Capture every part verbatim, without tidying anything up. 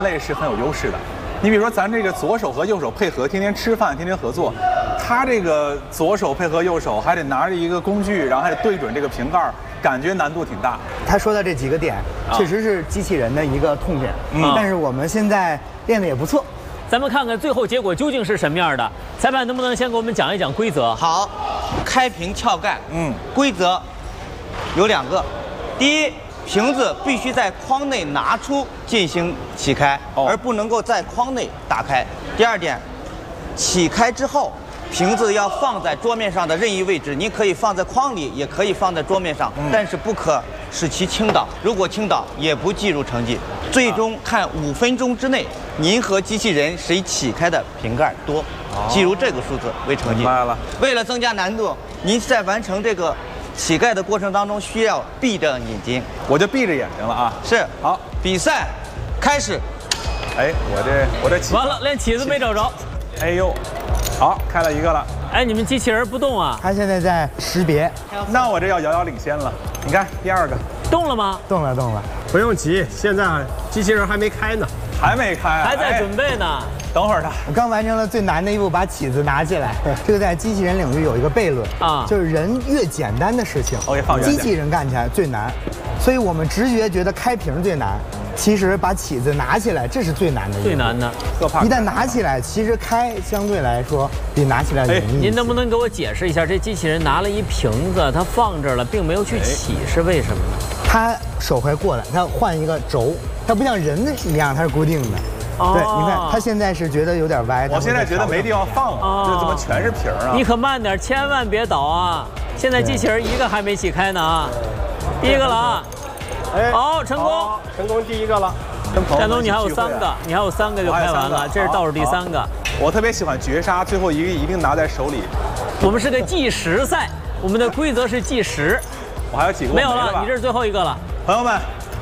类是很有优势的。你比如说咱这个左手和右手配合，天天吃饭，天天合作，他这个左手配合右手，还得拿着一个工具，然后还得对准这个瓶盖，感觉难度挺大。 他说的这几个点，确实是机器人的一个痛点，嗯，但是我们现在练得也不错。 咱们看看最后结果究竟是什么样的？裁判能不能先给我们讲一讲规则？ 好，开瓶撬盖，嗯，规则有两个，第一。瓶子必须在筐内拿出进行起开，哦、而不能够在筐内打开。第二点，起开之后，瓶子要放在桌面上的任意位置，你可以放在筐里，也可以放在桌面上，嗯、但是不可使其倾倒。如果倾倒，也不计入成绩。最终看五分钟之内，您和机器人谁起开的瓶盖多，哦、计入这个数字为成绩。 明白了。 为了增加难度，您在完成这个起盖的过程当中需要闭着眼睛， 我就闭着眼睛了啊。 是， 好， 比赛开始。 哎，我这我这起完了，连起子没找着。 哎呦，好，开了一个了。 哎，你们机器人不动啊？ 他现在在识别。 那我这要遥遥领先了。你看第二个动了吗？ 动了，动了。 不用急，现在机器人还没开呢， 还没开、啊， 还在准备呢。哎等会儿他， 我刚完成了最难的一步，把起子拿起来。这个在机器人领域有一个悖论啊，就是人越简单的事情，机器人干起来最难。所以我们直觉觉得开瓶最难，其实把起子拿起来这是最难的。 最难的， 一旦拿起来，其实开相对来说比拿起来容易。 您能不能给我解释一下，这机器人拿了一瓶子，它放这儿了，并没有去起，是为什么呢？ 它手会过来，它换一个轴，它不像人一样，它是固定的。对，你看他现在是觉得有点歪。 我现在觉得没地方放了，这怎么全是瓶啊？ 你可慢点，千万别倒啊！现在机器人一个还没起开呢啊！第一个了啊！哎，好，成功， 成功第一个了。 战东，你还有三个，你还有三个就开完了，这是倒数第三个。 我特别喜欢绝杀，最后一个一定拿在手里。 我们是个计时赛，我们的规则是计时。 我还有几个没有了，你这是最后一个了。 朋友们，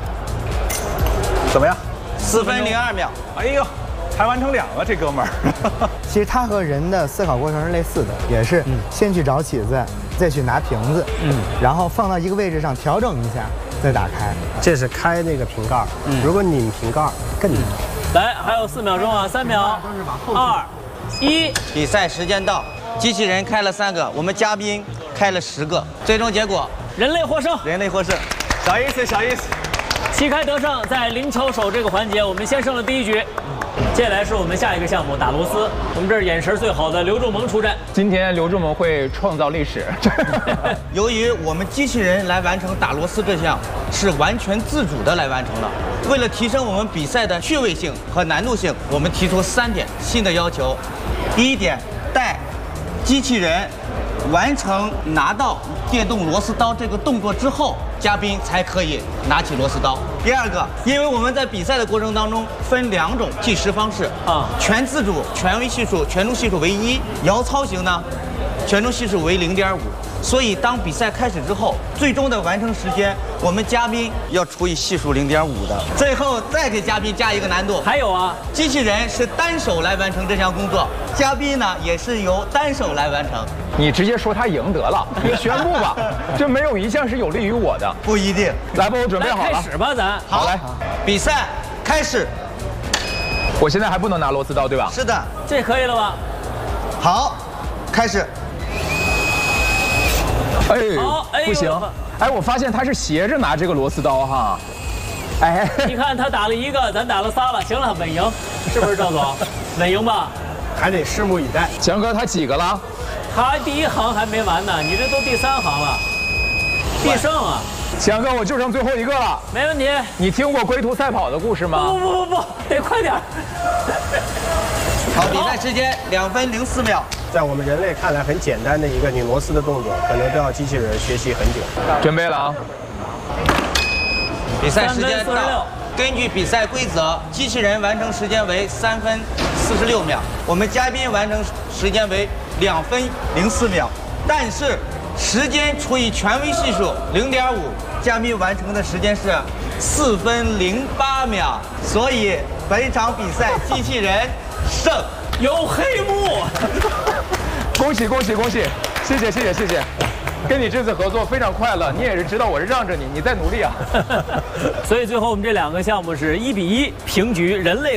怎么样？ 四分零二秒， 哎呦，还完成两个，这哥们儿。 其实他和人的思考过程是类似的，也是先去找起子，再去拿瓶子，嗯，然后放到一个位置上调整一下，再打开。 这是开那个瓶盖，嗯，如果拧瓶盖更难。 来，还有四秒钟啊，三秒，二，一， 比赛时间到。机器人开了三个，我们嘉宾开了十个，最终结果人类获胜， 人类获胜， 小意思，小意思。 旗开得胜，在零敲手这个环节，我们先胜了第一局。接下来是我们下一个项目打螺丝。我们这儿眼神最好的刘仲萌出战。 今天刘仲萌会创造历史。 由于我们机器人来完成打螺丝这项是完全自主的来完成的，为了提升我们比赛的趣味性和难度性，我们提出三点新的要求。第一点，待机器人完成拿到电动螺丝刀这个动作之后，嘉宾才可以拿起螺丝刀。第二个，因为我们在比赛的过程当中分两种计时方式啊，全自主、权威系数、权重系数为一，摇操型呢，权重系数为零点五。所以当比赛开始之后，最终的完成时间，我们嘉宾要除以系数零点五的。最后再给嘉宾加一个难度， 还有啊， 机器人是单手来完成这项工作，嘉宾呢也是由单手来完成。 你直接说他赢得了，你宣布吧，这没有一项是有利于我的。 不一定。 来吧，我准备好了。 开始吧，咱。 好，来，比赛开始。 我现在还不能拿螺丝刀，对吧？ 是的。 这可以了吧？ 好，开始。 哎，不行！哎，我发现他是斜着拿这个螺丝刀哈。哎， 你看他打了一个，咱打了仨了，行了，稳赢，是不是赵总？稳赢吧？ 还得拭目以待。 强哥他几个了？ 他第一行还没完呢，你这都第三行了，必胜啊！ 强哥，我就剩最后一个了。 没问题。 你听过龟兔赛跑的故事吗？ 不不不不，得快点。 好，比赛时间两分零四秒。 在我们人类看来很简单的一个拧螺丝的动作，可能都要机器人学习很久。 准备了啊！ 比赛时间到。根据比赛规则，机器人完成时间为三分四十六秒，我们嘉宾完成时间为两分零四秒。但是时间除以权威系数零点五，嘉宾完成的时间是四分零八秒。所以本场比赛机器人胜。 有黑幕。 恭喜恭喜恭喜！谢谢谢谢谢谢，跟你这次合作非常快乐，你也是知道我是让着你，你在努力啊。 所以最后我们这两个项目是一比一平局，人类。